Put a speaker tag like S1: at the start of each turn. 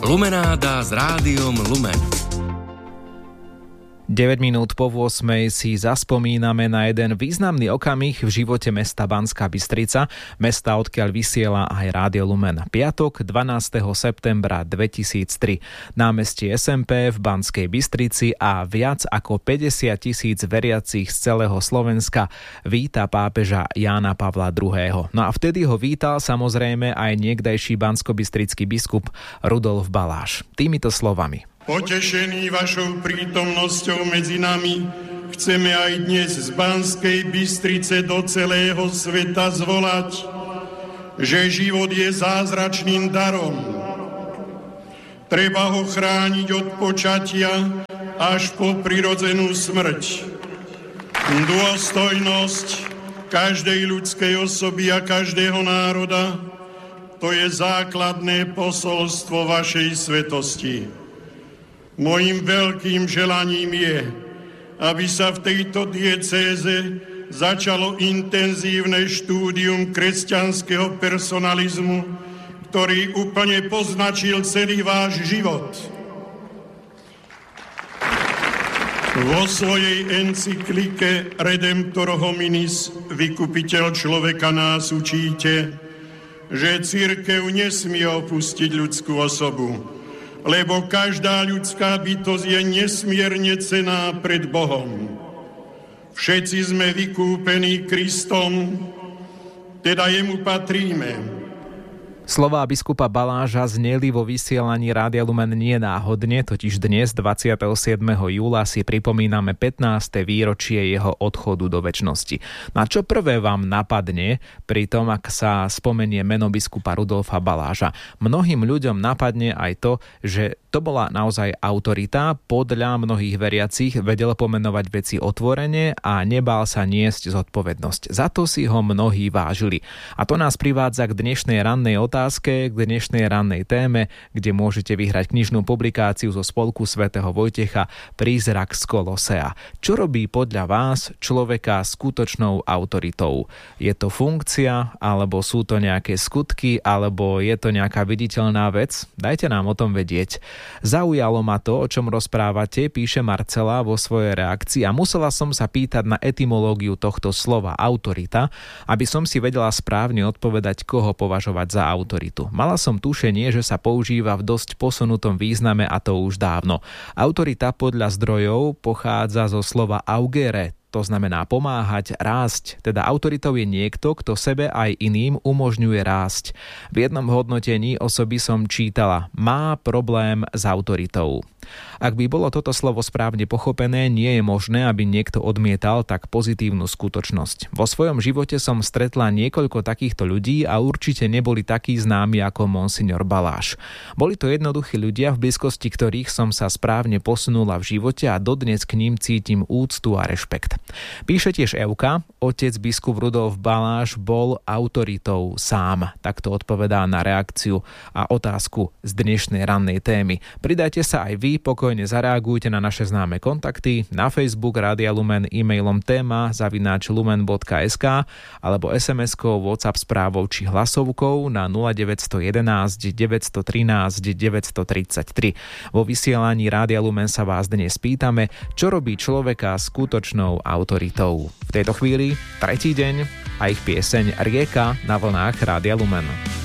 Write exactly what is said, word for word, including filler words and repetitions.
S1: Lumenáda s rádiom Lumen.
S2: deväť minút po ôsmej si zaspomíname na jeden významný okamih v živote mesta Banská Bystrica, mesta, odkiaľ vysiela aj Rádio Lumen. Piatok, dvanásteho septembra dvetisíctri. Námestie es em pé v Banskej Bystrici a viac ako päťdesiat tisíc veriacich z celého Slovenska víta pápeža Jána Pavla druhého. No a vtedy ho vítal samozrejme aj niekdajší banskobystrický biskup Rudolf Baláš. Týmito slovami.
S3: Potešení vašou prítomnosťou medzi nami, chceme aj dnes z Banskej Bystrice do celého sveta zvolať, že život je zázračným darom. Treba ho chrániť od počatia až po prirodzenú smrť. Dôstojnosť každej ľudskej osoby a každého národa, to je základné posolstvo vašej svetosti. Mojím veľkým želaním je, aby sa v tejto diecéze začalo intenzívne štúdium kresťanského personalizmu, ktorý úplne poznačil celý váš život. Vo svojej encyklike Redemptor hominis, vykupiteľ človeka, nás učíte, že cirkev nesmie opustiť ľudskú osobu, lebo každá ľudská bytosť je nesmierne cenná pred Bohom. Všetci sme vykúpení Kristom, teda jemu patríme.
S2: Slová biskupa Baláža zneli vo vysielaní Rádia Lumen nie náhodne, totiž dnes, dvadsiateho siedmeho júla, si pripomíname pätnáste výročie jeho odchodu do večnosti. Na čo prvé vám napadne pri tom, ak sa spomenie meno biskupa Rudolfa Baláža? Mnohým ľuďom napadne aj to, že to bola naozaj autorita, podľa mnohých veriacich vedel pomenovať veci otvorene a nebál sa niesť zodpovednosť. Za to si ho mnohí vážili. A to nás privádza k dnešnej rannej otázke, k dnešnej rannej téme, kde môžete vyhrať knižnú publikáciu zo spolku svätého Vojtecha Prízrak z Kolosea. Čo robí podľa vás človeka skutočnou autoritou? Je to funkcia, alebo sú to nejaké skutky, alebo je to nejaká viditeľná vec? Dajte nám o tom vedieť. Zaujalo ma to, o čom rozprávate, píše Marcela vo svojej reakcii, a musela som sa pýtať na etymológiu tohto slova autorita, aby som si vedela správne odpovedať, koho považovať za autoritu. Mala som tušenie, že sa používa v dosť posunutom význame, a to už dávno. Autorita podľa zdrojov pochádza zo slova augere, to znamená pomáhať, rásť. Teda autoritou je niekto, kto sebe aj iným umožňuje rásť. V jednom hodnotení osoby som čítala: má problém s autoritou. Ak by bolo toto slovo správne pochopené, nie je možné, aby niekto odmietal tak pozitívnu skutočnosť. Vo svojom živote som stretla niekoľko takýchto ľudí a určite neboli takí známi ako monsignor Baláš. Boli to jednoduchí ľudia, v blízkosti ktorých som sa správne posunula v živote a dodnes k ním cítim úctu a rešpekt. Píše tiež Evka: otec biskup Rudolf Baláš bol autoritou sám. Takto odpovedá na reakciu a otázku z dnešnej rannej témy. Pridajte sa aj vy, pokojne zareagujte na naše známe kontakty, na Facebook Rádia Lumen, e-mailom téma zavináč lumen bodka es ká alebo es em eskou, WhatsApp správou či hlasovkou na nula deväť jedna jedna, deväť jedna tri, deväť tri tri. Vo vysielaní Rádia Lumen sa vás dnes pýtame, čo robí človeka skutočnou autoritou. V tejto chvíli tretí deň a ich pieseň Rieka na vlnách Rádia Lumen.